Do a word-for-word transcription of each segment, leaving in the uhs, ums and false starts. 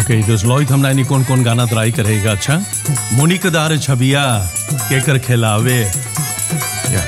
okay, dus Lloyd हमने नहीं कौन कौन गाना ट्राई करेगा अच्छा मुनिकदार छबिया केकर खिलावे या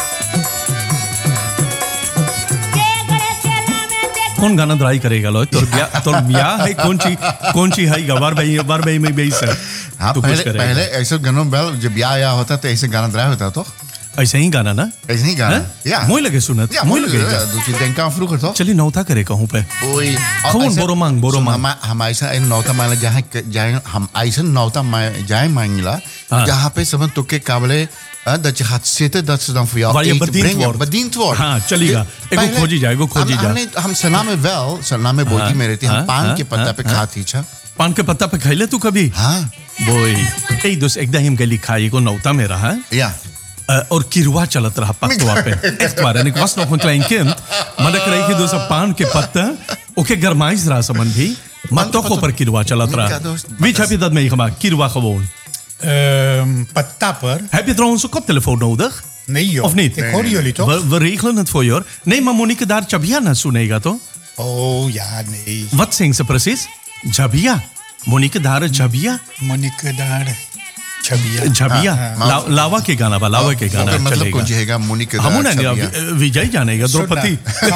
कौन गाना ट्राई करेगा Lloyd तो ब्या तो ब्या है कौन ची कौन ची है गवार भाई गवार भाई में भी सर हाँ पहले पहले ऐसे गानों में जब ब्या आया होता तो ऐसे गाना ट्राई होता तो ऐसे ही गाना ना ऐसे ही गाना ja mooi lage sunat ja mooi lage doet je denken aan vroeger toch चलिए नौता करे कहूं पे ओए gewoon boromang boromang हम हम ऐसा इन नौता मांगला जहाँ जहाँ हम ऐसा नौता मांग जाए मांगला जहाँ पे सब तो के काबले dat je gaat zitten dat ze dan voor jou eten brengen bediend wordt हाँ चलेगा एक खोजी जाए एक खोजी जाए हमने हम सलाह में वेल सलाह में बोलती मेरे थी हम पान के पत्ता पे खाती छा पान के पत्ता पे खाई ले तू कभी हाँ बोई ए दोस्त एक दाहिम गली खाई को नौता में रहा ja Uh, or kirwa chalat raha patwa pe echt waar en ik was nog een klein kind maar dan kreeg je dus een paan ke patta oké garmais raha saman bhi maar toch op er kirwa chalat raha weet heb je dat meegemaakt kirwa gewoon ehm pattapper heb je trouwens een koptelefoon nodig nee joh of niet ik hoor jullie toch we, we regelen het voor je hoor nee maar Monique daar Chabiana sunega toch oh ja nee wat zingt ze precies Chabia Monique daar Chabia Monique daar छबिया छबिया लावा के गाना बा लावा के गाना चलेगा मतलब कौन कहेगा मुनिक हम ना विजय जानेगा Draupadi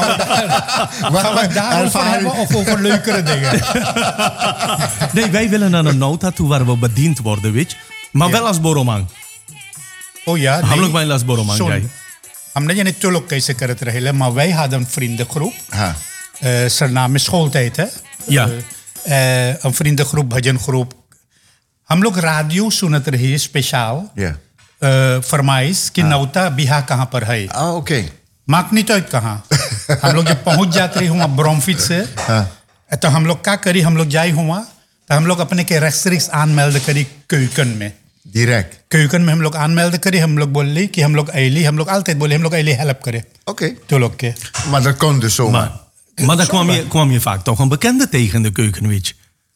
of over leukere dingen nee wij willen naar een nota toe waar we bediend worden weet je maar wel als boromang oh ja हम लोग वाला als boromang जाए हमने जाने तो लोग कैसे करते रहे maar wij hadden een vriendengroep हाँ सरनामे schooltijd hè ja een vriendengroep भजनgroep हम लोग रेडियो सुनते रहे स्पेशल या फरमाइश कि नौता बिहा कहाँ पर है ah oké मार्क नहीं तो कहाँ हम लोग जब पहुंच जाते रहे हुआ ब्रोमफिट से तो हम लोग क्या करी हम लोग जाए हुआ तो हम लोग अपने के rechtstreeks aanmelden करी keuken में direct keuken में हम लोग aanmelden करी हम लोग बोले कि हम लोग ऐली हम लोग altijd बोले हम लोग ऐली help करें oké तो लोग के maar dat kon dus zomaar maar dan kwam je kwam je vaak toch een bekende tegen in de keuken weet je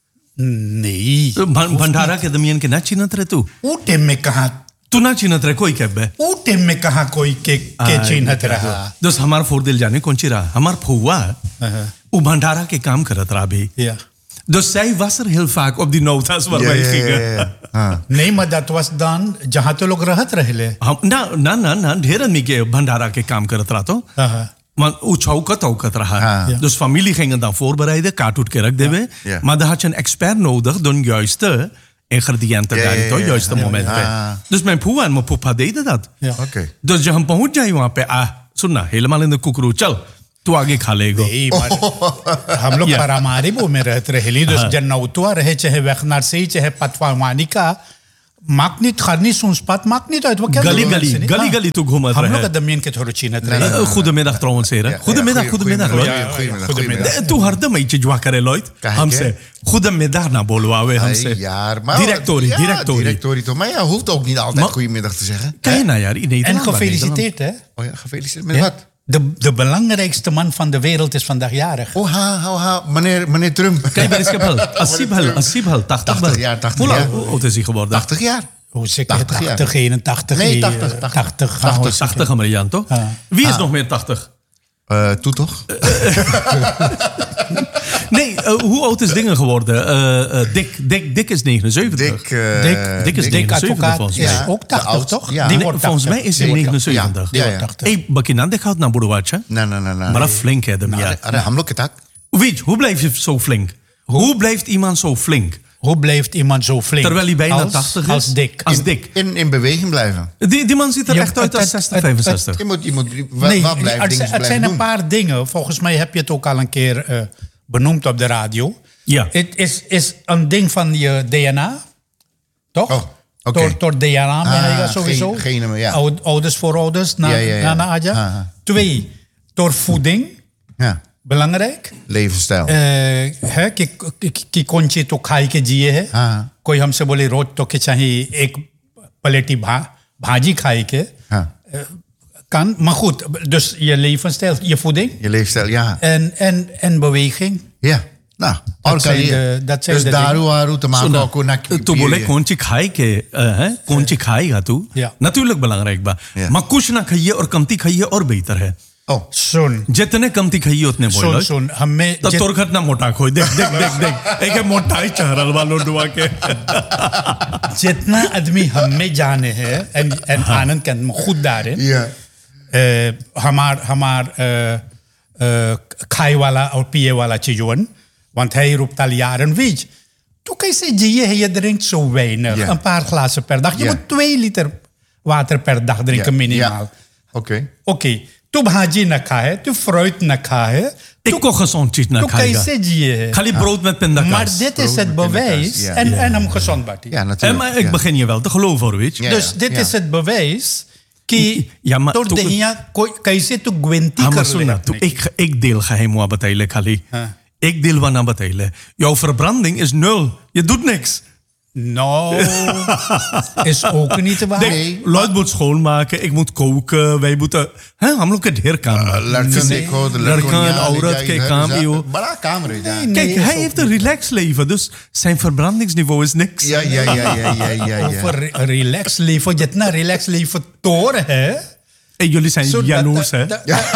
नहीं भंडारा के दमियन के ना चिन्हत रहे तू वो टाइम में कहाँ तू ना चिन्हत रहे कोई कैब वो टाइम में कहाँ कोई के के चिन्हत रहा दोस्त हमार फोर दिल जाने कौन ची रहा हमार फुआ वो भंडारा के काम करत रहा भी ja dus zij was er heel vaak op die nota's waar wij gingen nee maar dat was dan जहाँ तो लोग रहत रहे ना ना ना ना ढेर आदमी के भंडारा के काम करत रहा तो maar hoe chaukat ook het raha. Dus familie gingen dan voorbereiden, kaarthoed kerk debe. Ja. Maar dan had je een expert nodig, dan juiste ingrediënten ja, daar, ja, ja, toch? Juiste ja, momenten. ja. Dus mijn poe en mijn poepa deden dat. Ja. Okay. Dus je pahut jaye wahan pe, ah, sunna, helemaal in de koekroe, chal, tu आगे खा लेगा. नहीं हम लोग पारामारिबो में रहते रहे dus जनौतुआ रहे चाहे वखनार से चाहे पतवानी का maakt niet, gaat niet zo'n spat, maakt niet uit. Gali gali, gali gali toe घूमत रहे. हम लोग दमियन के थोड़ा चीनत रहे. Goedemiddag trouwens heren. Goedemiddag, goedemiddag. Goedemiddag. तू हरदम एक चीज करे Lloyd. हमसे goedemiddag na bolwawe हमसे. Directory, directory. Directory toch, maar ja, hoeft ook niet altijd goedemiddag te zeggen. Kijk nou ja, in Nederland. En gefeliciteerd hè. Oh ja, gefeliciteerd met wat? De, de belangrijkste man van de wereld is vandaag jarig. Oh, ha, ha, ha. Meneer, meneer Trump. Kijk, ben eens gebeld. Asib hal, Asib hal, tachtig jaar, tachtig jaar. Hoe oud is hij geworden? tachtig jaar. Hoe zeg je tachtig, eenentachtig? Nee, tachtig. tachtig, tachtig, tachtig Amerikaan, toch? Wie is nog meer tachtig? Uh, toe toch? Nee, uh, hoe oud is Dingen geworden? Uh, uh, Dick, Dick, Dick is negenenzeventig. Dick, uh, Dick, Dick is Dick negenenzeventig volgens mij. Is ook tachtig, toch? Ja. Die wordt volgens mij is hij negenenzeventig. Ja, ja. Hey, bakinan Dick houdt naar Boeruwacha. Nee, nee, nee. Maar dat flink hè, hem ja. Ham look het Weet je, hoe blijf je zo flink? Hoe blijft iemand zo flink? Hoe blijft iemand zo flink? Terwijl hij bijna als, tachtig is. Als Dick. Als Dick. In, in beweging blijven. Die, die man ziet er ja, echt uit als zestig, vijfenzestig. Je moet, je moet wat, nee, wat blijven het, dingen het zijn doen. een paar dingen. Volgens mij heb je het ook al een keer uh, benoemd op de radio. Ja. Het is, is een ding van je D N A. Toch? Oh, okay. Door, door D N A ah, sowieso. Geen, geen, ja. Ouders voor ouders. Na, ja, ja, ja. na, na Adja. Ah, ah. Twee, door voeding. Ja. Belangrijk. Levensstijl. है कि कि कौन चीज तो खाई के जिए है कोई हमसे बोले रोज तो के चाहिए एक प्लेटी भा भाजी खाई के kan maar goed dus je levensstijl je voeding je levensstijl ja en en en beweging ja nou dat zijn de dat zijn dus de daru haru tamago ko nak तो बोले कौन सी खाई के है कौन सी खाएगा तू Ja. natuurlijk belangrijk बा Ja. maar कुछ ना खाइए और कमती खाइए और बेहतर है Oh. सुन जितने कम तिखाई उतने सुन बोलो सुन हमें तो जित- दुर्घटना मोटा खोई देख देख देख देख एक है मोटा ही चहरल वालों डुआ के जितना आदमी हमें जाने हैं en, en आनंद kan me goed daarin. Ja. Eh, हमार हमार eh, eh, खाए वाला और पिए वाला चीजों want hij roept al jaren weet je toen kan je zeggen je je drinkt zo weinig Ja. een paar glazen per dag je Ja. moet twee liter water per dag drinken Ja. minimaal. Ja. Oké. Oké, तू भाजी न खाए तू फ्रूट न खाए ik ko gezond चीज ना तू खाएगा कैसे जिए खाली brood met pindakaas. maar dit is het Brood met bewijs pindakaas, ja. en, Ja. en hem gezond wordt hij. Ja, Eh, natuurlijk. maar ik ja. begin je wel te geloven hoor, weet je. Ja. Dus dit ja. is het bewijs कि Ja, maar door toen- de hier कोई- कैसे तू ग्वेंटी हाँ, कर maar सुन ना, ले तू एक एक deel geheim हुआ बताइले खाली हाँ. एक deel wat na बताइले jouw verbranding is nul je doet niks No, is ook niet waar. Denk, Lloyd moet schoonmaken, ik moet koken, wij moeten... Hè, हम लोग के ढेर काम है। लड़कन देखो तो लड़कन, लड़कन यहाँ ले औरत जाए के इधर, काम, उधर, joh. बड़ा काम रह जाए Nee, Kijk, is hij ook heeft een relaxed leven, dus zijn verbrandingsniveau is niks. या या या या या या या Over re- relax leven, जितना relax leven toor है En jullie zijn so jaloers, hè? dat- dat-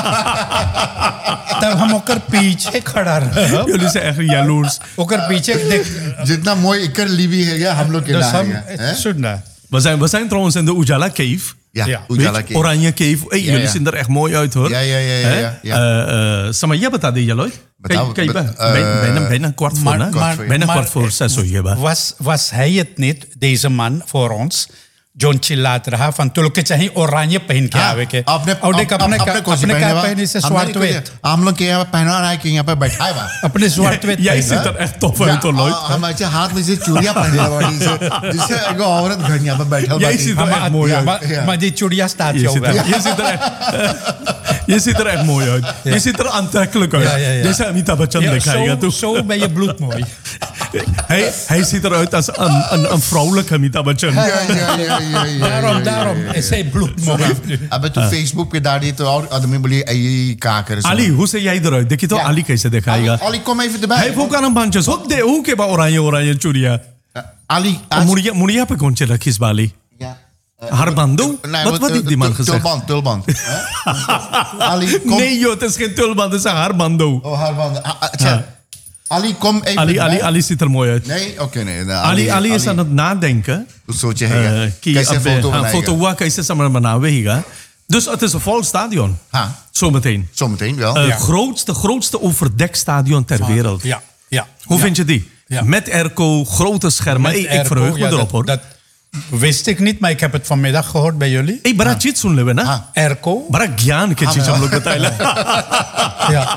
तब हम ओकर पीछे खड़ा रह Jullie zijn echt jaloers. ओकर पीछे देख जितना मोय इकर लीवी है गया हम लोग के dus ना हम है हैं? सुन ना We zijn, we zijn trouwens in de Ujala Cave. Ja, Ja. Ujala Weet je, Cave. Oranje Cave. Hey, jullie ja. zien er echt mooi uit, hoor. Ja, ja, ja, ja, Hè? ja, ja. Eh, eh, Sama, jij betaalt die, Lloyd? Betaal- Kijk, kijk, bet- bijna, eh, bijna, bijna een kwart voor, maar, hè? maar, Bijna een maar, kwart voor zes, zo je was, was hij het niet, deze man voor ons, John चिल्लात रहा फन तो लोग के चाहिए ओरान्य पहन के आवे के आपने और देख अपने आप- का- कौन सी अपने पहने का हुआ? पहने से हमने स्वार्थ कोई- वेत हम लोग के यहाँ पे पहना रहा है कि यहाँ पे बैठा है वहाँ अपने स्वार्थ वेत Jij पहना। ziet er echt tof uit, hoor, Lloyd. हम ऐसे हाथ में से चूड़ियाँ पहने हुआ है, जिससे जिससे एगो औरत घर यहाँ पे बैठा हुआ Jij है। ziet er echt mooi uit. maar, Ja. maar die Julia staat Je jou ziet, wel. er, je, ziet er echt, je ziet er echt mooi uit. Je ziet er aantrekkelijk uit. Ja, ja, ja. Deze Amitabh Bachchan Ja, dikhayega zo, tu. zo ben je bloedmooi. Hij, hij ziet eruit als een, een, een vrouwelijke Amitabh Bachchan. Ja, ja, ja, ja, ja, ja, Daarom, ja, daarom ja, ja. is hij bloedmooi. अब तो फेसबुक पे डाली तो और आदमी बोली यही कहा करे Ali, hoe zie jij eruit? Denk je toch Ja. Ali कैसे दिखाएगा? Ali, kom even erbij. Hij heeft ook aan een bandje. Zo, de, hoe ke ba oranje oranje churia? Ali, Muria muria pe konche rakis bali. Ja. Harbando? Nee, Wat wat heeft die man gezegd? Tulband, tulband. Hè? Ali, kom. Nee joh, het is geen tulband, het is een harbando. Oh, harband. Ah, ah, tja. Ali, kom even Ali, Ali, erbij. Ali ziet er mooi uit. Nee, oké, nee. nee, Ali, Ali is aan het nadenken. Hoe soort je है eh, कि कैसे अब फोटो हाँ, foto बनाएगा हुआ कैसे समर बनावेगा. Dus het is een vol stadion. हाँ Zometeen. zometeen wel Het Ja. grootste, grootste overdekstadion ter wereld. Ja, ja. Hoe ja. vind je die? Ja. Met airco, grote schermen. Met Hey, ik airco, verheug me ja, erop dat, hoor. Dat wist ik niet, maar ik heb het vanmiddag gehoord bij jullie. Hey, bara chit sun lewe na. Ah. Airco. Bara ज्ञान के चीज हम लोग बताइला. Ja.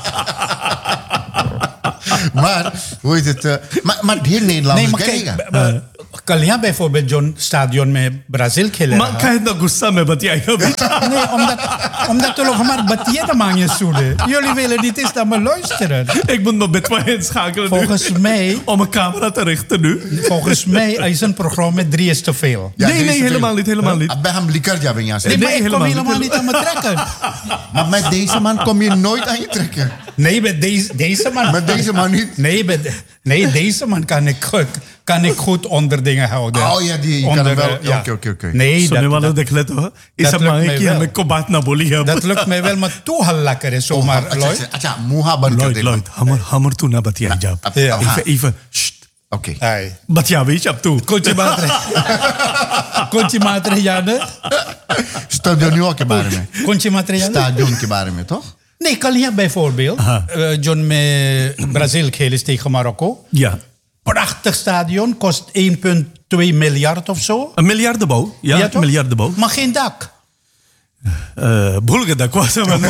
maar hoe heet het uh, maar, maar ढेर Nee, Nederlanders maar kennen kijk, b- b- कल यहाँ bijvoorbeeld John stadion में ब्राजील खेले Maar रहा। kan je nou गुस्सा में बताइएगा? Nee, omdat, omdat de maar batiën te maken zouden. Jullie willen niet eens naar me luisteren. Ik moet nog met mij inschakelen nu. Volgens mij, Om een camera te richten nu. volgens mij is een programma met drie is te veel. Ja, nee, deze nee, film. helemaal niet, helemaal niet. अब हम लिकर जावे यहाँ से Nee, maar nee, ik kom helemaal helemaal niet. niet aan me trekken. maar met deze man kom je nooit aan je trekken Nee, met deze, deze man. met deze man niet Nee, met, nee, deze man kan ik, goed- kan ik goed onder dingen houden. Oh ja, die je kan Onder, hem wel- eh, ja. oké, oké, oké. Nee, Zo ne dat, वाला dat, देख ले तो इस dat lukt मांगे mij कि wel. हमें को बात ना बोली है. dat lukt mij wel, maar toe hal lekker is zomaar, अच्छा, Lloyd. अच्छा, अच्छा मुहा बंद कर Lloyd, दे Lloyd, हमर हमर तू ना बतिया जा. अब- Ja. अब- हाँ, Even, even, sst. oké Hey. बतिया भी अब तू. Kuntje maatre. Kuntje maatre, Janne. Studio के बारे में Kuntje maatre, Janne. स्टाडियम के बारे में toch Nee, Kalia bijvoorbeeld. Uh, John met Brazil geel is tegen Marokko. Ja. Prachtig stadion, kost één komma twee miljard of zo. Een miljardenbouw. Ja, Ja, een toch? miljardenbouw. Maar geen dak. Uh, भूल गया था से मैंने.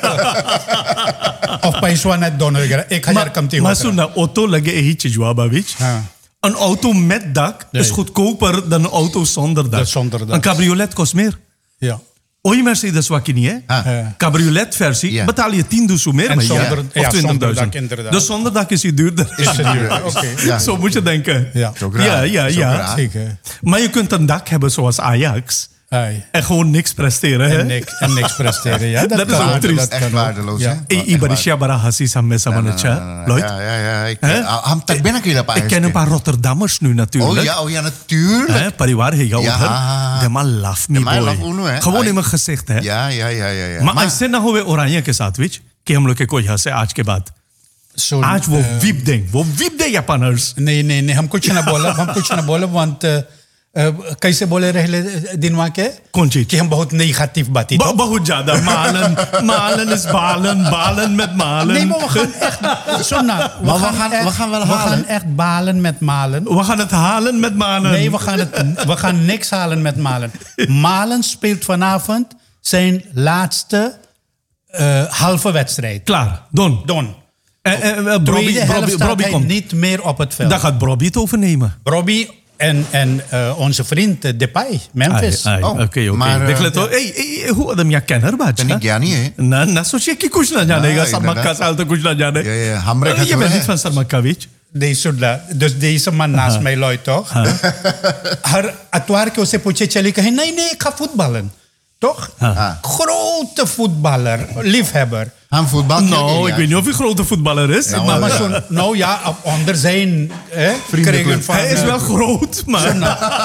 Of पैसा net donegra. Ik ga jaar kam tegen. Maar zo'n auto lege यही चीज हुआ बाबिच. हाँ. Een auto met dak Nee. is goedkoper dan een auto zonder dak. Dat zonder dak. Een cabriolet kost meer. Ja. Oei Mercedes wat je niet, hè? Ah. Ja. Cabriolet versie Ja. betaal je tienduizend meer En mee, zonder- ja. ja, Of zonder dak twintigduizend. inderdaad. Dus zonder dak is hij duurder. Is het duur? Oké. Ja. Zo moet je denken. Ja. Zo graag. Ja, ja, Zo ja. graag. Zeker. Maar je kunt een dak hebben zoals Ajax. Ai. En gewoon niks presteren, hè? En niks, en niks presteren, ja. Dat, Dat is kan ook ook, triest. dat Echt kan ook. waardeloos, Ja. hè? I Ibarisha bara hasi samen samen het Lloyd? Ja, ja, ja. Ik, Hè? uh, ham tak ben ik hier op Ik ken een paar Rotterdammers nu natuurlijk. Oh ja, oh ja, natuurlijk. Hè, Pariwar hega Ja. over. De man laf me De man boy. laf uno, hè? Gewoon Ai. in mijn gezicht, hè? Ja, ja, ja, ja, ja. Maar ऐसे ना होवे ओरानिया के साथ विच कि हम लोग के कोई हंसे आज के बाद Zo'n, आज वो eh, विप दें वो विप दें जापानर्स नहीं नहीं नहीं हम कुछ ना बोला हम कुछ ना बोला want uh, uh, कैसे बोले रहे दिनवा के कौन चीज? कि हम बहुत नई खातिफ बाती ब- बहुत ज्यादा मालन मालन is balen balen met malen Nee, maar we gaan echt... Zo nou, we, Maar we gaan gaan- echt, we gaan wel we halen. gaan echt balen met malen. we gaan het halen met malen Nee, we gaan, het, we gaan niks halen met malen. Malen speelt vanavond zijn laatste uh, halve wedstrijd. klaar don Don. en, en, uh, Brobby, Tweede helft Brobby, staat Brobby hij komt niet meer op het veld. dan gaat Brobby het overnemen Robbie en, en uh, onze vriend uh, Depay, Memphis. Ai, ai, Oh, oké oké maar, देख uh, ले तो ए ए hoe adam ya kenner bacha Ben ik ja niet, hè? ना ना सोचिए कि कुछ ना जानेगा हाँ, सरमक्का inderdaad. साल तो कुछ ना जाने Ja, ja, Hamre gaat je er bent wel, niet hè? van Sarmakka weet deze, da- dus deze man naast mij luidt toch? हर अतवार के उसे पूछे चली कहीं नहीं नहीं ik ga voetballen. Toch? हाँ. Grote voetballer, liefhebber. Ham voetbal. nou ik weet niet of hij een grote voetballer is Nou, maar Maar zo, nou ja, op- onder zijn hè, kringen van hij is wel groot maar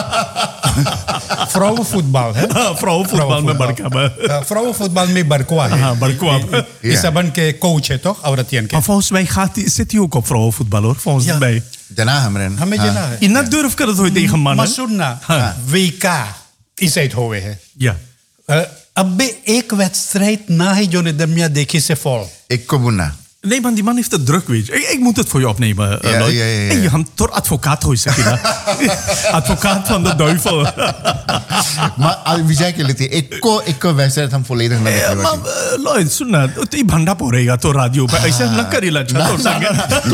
vrouwenvoetbal. Hè? vrouwenvoetbal met Barca maar Uh, vrouwenvoetbal met Barqua. hè. Ah, Barqua. I- i- Isa ban ke coach है toch? Auratian ke. Maar volgens mij gaat hij, zit hij ook op vrouwenvoetbal hoor, volgens Ja. mij. Daarna Hamren. हमें जना है. In dat durf ik het ooit tegen mannen. Maar सुनना हाँ. W K इस साइड हुए है. Ja. Uh, अब भी एक wedstrijd ना ही जो ने दमिया देखी से fall. Ik kom na. Nee man, die man heeft het druk, weet je. Ik, ik moet het voor je opnemen, uh, Ja, Lloyd. ja, ja, ja. En je gaat door advocaat hoor, zeg je dat. Advocaat van de duivel. Maar al wie zei je ik ko ik ko wedstrijd hem volledig naar de Eh, verwachting. Maar uh, Lloyd, सुन ना, तो ये भंडा पड़ेगा तो radio पे ऐसे न करेला अच्छा तो संगे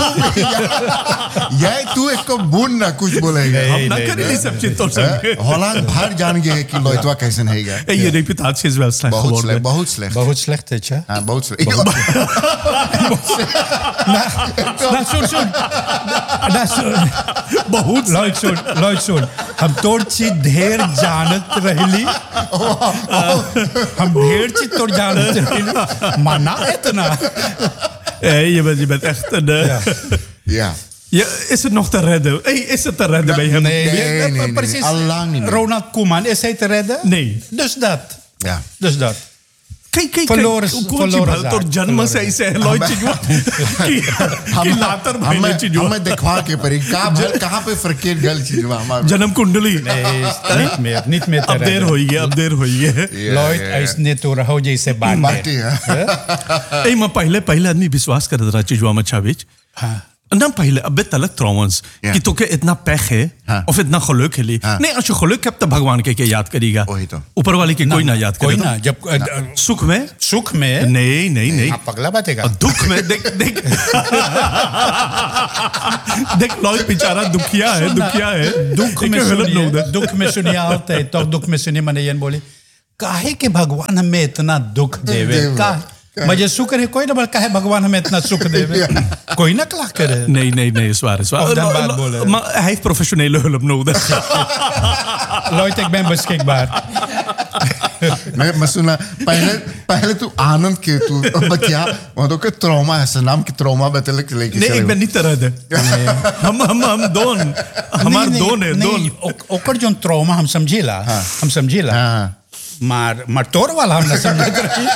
Jij toe ik ko boen na कुछ बोलेगा. हम न करेली सब चीज तो संगे Holland बाहर जान गए कि लोइतवा कैसे रहेगा. En je reputatie is wel slecht बहुत slecht, geworden. बहुत slecht. बहुत slecht है क्या? हाँ, बहुत slecht. ना सुन सुन ना सुन बहुत लॉयड सुन लॉयड सुन हम तोड़ ची ढेर जानत रहली हम ढेर ची तोड़ जानत रहली माना इतना Hey, je bent, je bent echt een... uh, Ja. Ja. Ja, is het nog te redden? Hey, is het te redden bij hem? nee, nee, nee, precies nee. Allang niet meer. Ronald Koeman is hij te redden? Nee. Dus dat Ja. dus dat Kijk, kijk, Verloren- kijk. Kung verloren kung zaak. door जन्म से Verloren ऐसे लॉय चिजवा कि कि लातर हमें भाई चिजवा हमें दिखवा के परी कहाँ कहाँ पे फरकेट गल चीज हमारा. जन्म कुंडली nee niet meer niet meer te अब देर redden होई है अब देर होई है Lloyd hij is net door हो जैसे बात Mati ya. ए मैं पहले पहले आदमी विश्वास कर रहा चिजवा मच्छाविच हाँ dan पहले अब तलक trouwens Ja. कि तो के इतना पैख है हाँ. और इतना खलुक है ली हाँ. नहीं अच्छा खलुक है तो भगवान के के याद करेगा वही तो. ऊपर वाले की कोई ना याद कोई करे ना जब सुख में सुख में नहीं नहीं नहीं हाँ, पगला बातेगा और दुख में देख देख देख लॉय बेचारा दुखिया है दुखिया है दुख में सुनिए दुख में सुनिए altijd toch दुख में सुनिए मैंने ये बोली काहे के भगवान हमें इतना दुख देवे देवे। का मुझे शुक्र है कोई ना बोल काहे भगवान हमें इतना सुख देवे कोई ना klaar करे Nee, nee, nee, is waar. Is waar. Of dan Lo- baat lo- bollen. Maar hij heeft professionele hulp nodig. Lloyd ik ben beschikbaar मैं मैं सुना पहले पहले तू आनंद के तू अब क्या वो तो के ट्रॉमा है नाम की ट्रॉमा बतले के लेके Nee, ik ben niet te redden. हम हम हम दोन हमार दोन है दोन ओकर जोन ट्रॉमा हम समझीला हम समझीला हाँ. maar maar toor वाला हम न समझ रही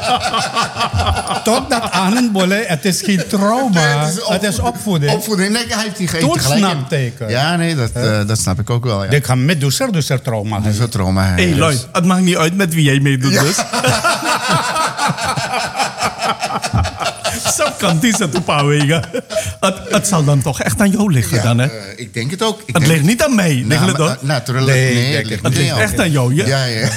tot dat Anand बोले het is geen trauma het is opvoeding Opvoeding, nee, hij heeft die Toen gelijk in. snapte ik het. Ja, nee, dat, uh, dat snap ik ook wel. Ja. ik ga met दूसर दूसर trauma Dat is een trauma. Hé, hey, Lloyd, het maakt niet uit met wie jij meedoet dus. Zo kan die ze toepauwegen. Het, het zal dan toch echt aan jou liggen Ja, dan, hè? uh, ik denk het ook. Ik Het denk- ligt niet aan mij. Nou, Ligt het maar, dan? uh, natuurlijk. Nee, Nee, ik het denk ligt het niet Het ligt echt aan jou. Je, Ja, ja.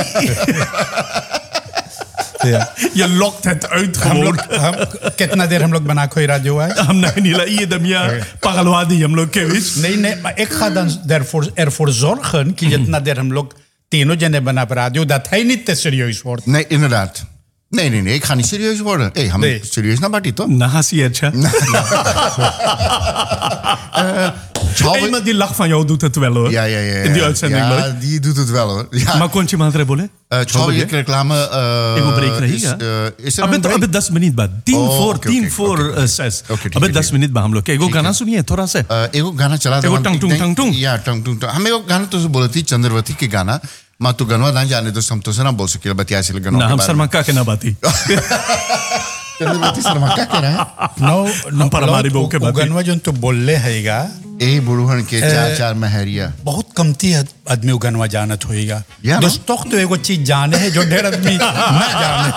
ja je lokt het uit हम gewoon. लोग हम कितना देर हम लोग बना कोई radio है हम नहीं नहीं लाई दम या पगलवा दी हम लोग के बीच. nee nee maar ik ga dan ervoor, ervoor zorgen कि जितना देर हम लोग तीनों जने बना radio dat hij niet te serieus wordt Nee, inderdaad. Nee, nee, nee. Ik ga niet serieus worden. Hé, hey, ga Nee. serieus naar Bati, toch? Na hasi अच्छा. Chauve- Iemand die lach van jou doet het wel hoor. Ja, ja, ja. ja. In die uitzending Ja, leuk. die doet het wel hoor. Ja. Maar kon je maar trebole? Uh, Chauve, Chauve, ik reclame... Uh, Ik wil breken is, hier. uh, is er een Abet, break? abet dez minit ba. Tien Oh, voor, oké, tien oké, voor oké. uh, zes. Okay, ठीक abet है, दस ठीक मिनट बा हम लोग के एगो गाना सुनिए थोड़ा से Uh, एगो गाना चला एगो था, टंग टुंग टंग टुंग। या टंग टुंग टंग। हमें वो गाना तो बोली थी चंद्रवती के गाना माँ तू गनवा ना जाने तो हम तो से ना बोल सके बतिया से गनवा ना के हम बारे शर्मा में। का के ना बाती चंद्रवती शर्मा क्या कह रहा है नो हम परमारी बहू के बात ही। उगनवा जो तो बोले हैगा ए बुढ़हन के चार चार महरिया बहुत कमती है आदमी उगनवा जानत होएगा या, दोस्तों तो एगो चीज जाने है जो ढेर आदमी ना जाने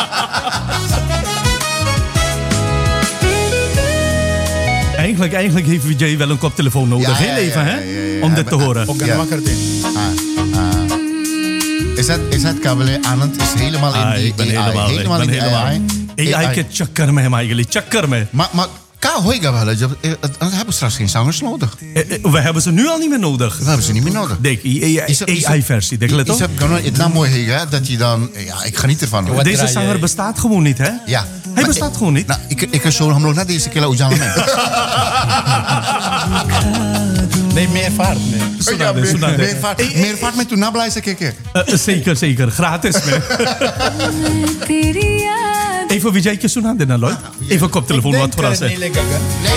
Eigenlijk, eigenlijk heeft Vijay wel een koptelefoon nodig. Ja, Heel ja, even, ja, hè? ja, ja, ja. Om dit te Maar- horen. उगनवा कर दे हाँ, हाँ। is dat is dat kabele Anand is helemaal in Ah, die ik ben A I helemaal, ik helemaal ben in die helemaal. A I A I के चक्कर में हम आएंगे चक्कर में maar maar ka hoiga wel jab dan hebben we straks geen zangers nodig Eh, eh, we hebben ze nu al niet meer nodig. we hebben ze niet meer nodig Denk Is dat- is A I-versie, denk je is toch? dat gewoon het nou mooi hè dat je dan ja ik geniet ervan hoor. Wat Deze draai zanger jij? bestaat gewoon niet, hè? ja Hij bestaat gewoon niet. nou ik ik kan zo हम लोग ना deze keer उजाला में नहीं meervaart में Suna de, suna de. meervaart meervaart met toen na blij zijn kijken Eh, zeker, zeker. Gratis. Mee. Even Vijay के सुना देना लोग. Even koptelefoon wat थोड़ा से. नहीं लगेगा nee